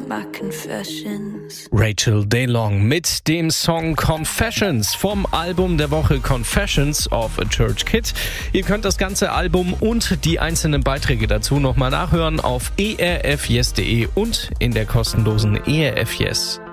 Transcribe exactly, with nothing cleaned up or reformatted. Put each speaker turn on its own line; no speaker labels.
my confessions.
Rachel DeLong mit dem Song Confessions vom Album der Woche Confessions of a Church Kid. Ihr könnt das ganze Album und die einzelnen Beiträge dazu nochmal nachhören auf e r f yes punkt d e und in der kostenlosen E R F Yes